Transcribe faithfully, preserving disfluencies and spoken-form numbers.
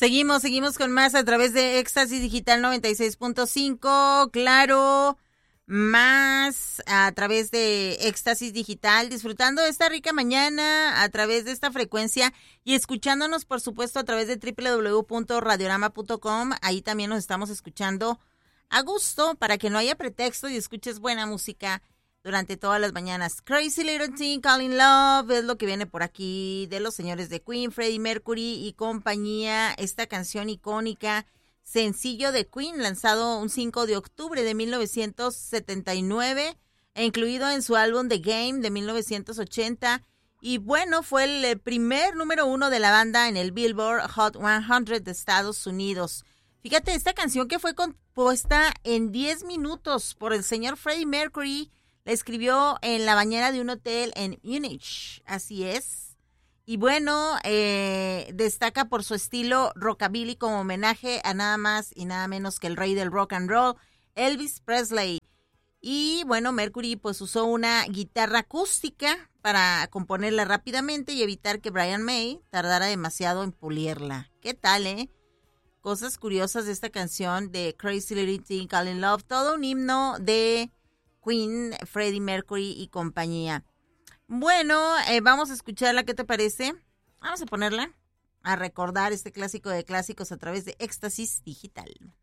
Seguimos, seguimos con más a través de Éxtasis Digital noventa y seis punto cinco, claro, más a través de Éxtasis Digital, disfrutando de esta rica mañana a través de esta frecuencia y escuchándonos, por supuesto, a través de doble u doble u doble u punto radiorama punto com. Ahí también nos estamos escuchando a gusto para que no haya pretexto y escuches buena música durante todas las mañanas. Crazy Little Thing, Calling Love, es lo que viene por aquí de los señores de Queen, Freddie Mercury y compañía. Esta canción icónica, sencillo de Queen, lanzado un cinco de octubre de mil novecientos setenta y nueve e incluido en su álbum The Game de mil novecientos ochenta. Y bueno, fue el primer número uno de la banda en el Billboard Hot cien de Estados Unidos. Fíjate, esta canción que fue compuesta en diez minutos por el señor Freddie Mercury, la escribió en la bañera de un hotel en Múnich, así es. Y bueno, eh, destaca por su estilo rockabilly como homenaje a nada más y nada menos que el rey del rock and roll, Elvis Presley. Y bueno, Mercury pues usó una guitarra acústica para componerla rápidamente y evitar que Brian May tardara demasiado en pulirla. ¿Qué tal, eh? Cosas curiosas de esta canción de Crazy Little Thing, Calling Love, todo un himno de Queen, Freddie Mercury y compañía. Bueno, eh, vamos a escucharla, ¿qué te parece? Vamos a ponerla a recordar este clásico de clásicos a través de Éxtasis Digital.